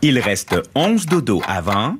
Il reste 11 dodos avant.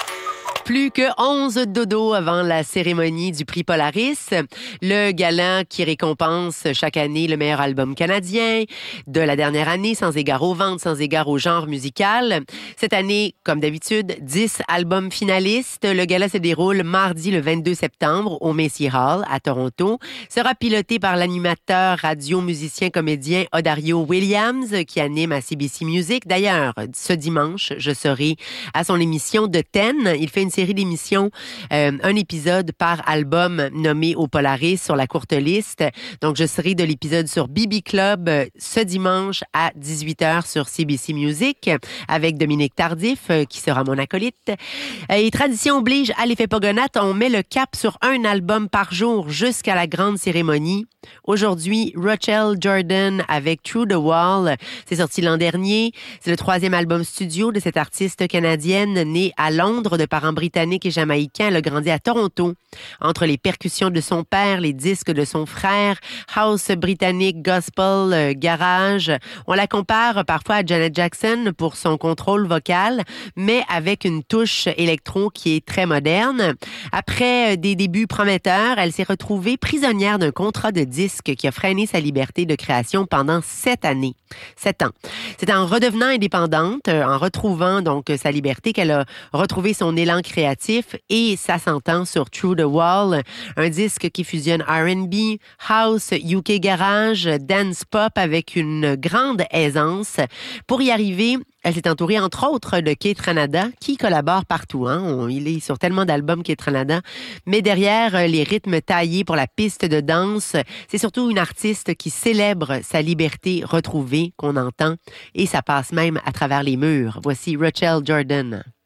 Plus que 11 dodos avant la cérémonie du prix Polaris, le gala qui récompense chaque année le meilleur album canadien de la dernière année, sans égard aux ventes, sans égard au genre musical. Cette année, comme d'habitude, 10 albums finalistes. Le gala se déroule mardi le 22 septembre au Macy Hall à Toronto. Sera piloté par l'animateur radio, musicien, comédien Odario Williams qui anime à CBC Music. D'ailleurs, ce dimanche, je serai à son émission de 10. Il fait une série d'émissions, un épisode par album nommé au Polaris sur la courte liste. Donc, je serai de l'épisode sur BB Club ce dimanche à 18h sur CBC Music avec Dominique Tardif qui sera mon acolyte. Et tradition oblige à l'effet Pogonate, on met le cap sur un album par jour jusqu'à la grande cérémonie. Aujourd'hui, Rachel Jordan avec Through the Wall. C'est sorti l'an dernier. C'est le 3e album studio de cette artiste canadienne née à Londres de parents britanniques et jamaïcains. Elle a grandi à Toronto. Entre les percussions de son père, les disques de son frère, house britannique, gospel, garage. On la compare parfois à Janet Jackson pour son contrôle vocal, mais avec une touche électro qui est très moderne. Après des débuts prometteurs, elle s'est retrouvée prisonnière d'un contrat de disque qui a freiné sa liberté de création pendant 7 ans. C'est en redevenant indépendante, en retrouvant donc sa liberté qu'elle a retrouvé son élan créatif et ça s'entend sur Through the Wall, un disque qui fusionne R&B, house, UK garage, dance pop avec une grande aisance. Pour y arriver, elle s'est entourée, entre autres, de Keith Ranada, qui collabore partout. Il est sur tellement d'albums, Keith Ranada. Mais derrière les rythmes taillés pour la piste de danse, c'est surtout une artiste qui célèbre sa liberté retrouvée qu'on entend. Et ça passe même à travers les murs. Voici Rachel Jordan.